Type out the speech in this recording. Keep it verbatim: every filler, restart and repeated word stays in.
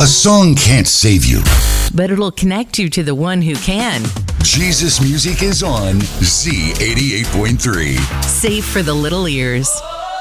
A song can't save you, but it'll connect you to the one who can. Jesus music is on Z eighty-eight point three. Safe for the little ears.